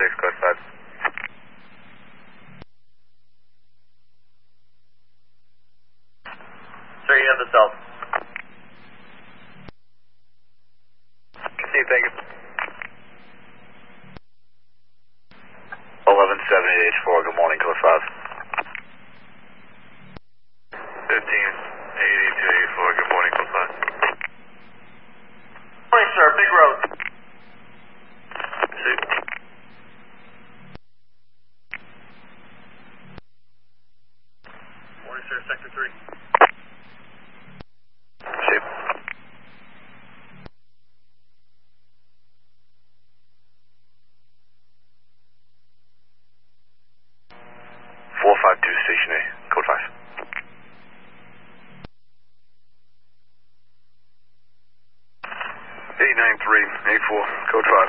code 5. Sir, you have the cell. Continue, thank you. 1178H4, good morning, code 5. 158284, good morning, code 5. Morning, sir. Big road. See. Morning, sir. Sector 3. See. 452, Station A, code 5. Eight nine three eight four, code 5.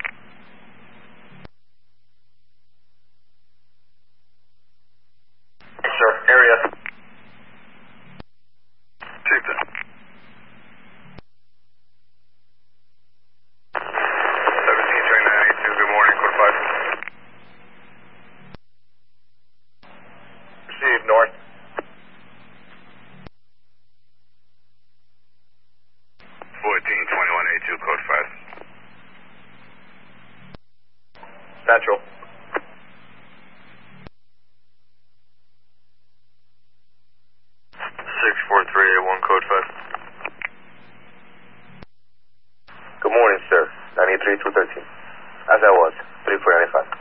Sir, area. Take that. 172982, good morning, code 5. Received, north. 142182, code 5. Central. 64381, code 5. Good morning, sir. 93 213. As I was, 3495.